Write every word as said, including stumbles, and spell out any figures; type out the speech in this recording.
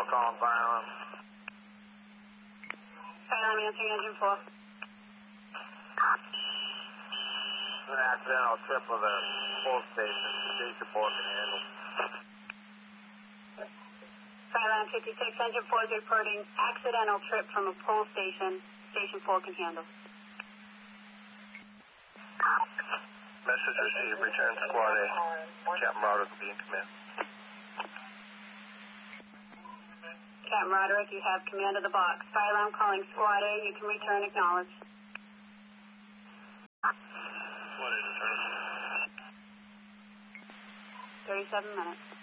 calling fire alarm. Fire alarm answering engine four. An accidental trip with a pull station. Station four can handle. Fire alarm fifty-six, engine four is reporting accidental trip from a pull station. Station four can handle. Message received. Return squad A. Captain Roderick will be in command. Captain Roderick, you have command of the box. Fire alarm calling squad A. You can return. Acknowledge. Squad A return. thirty-seven minutes.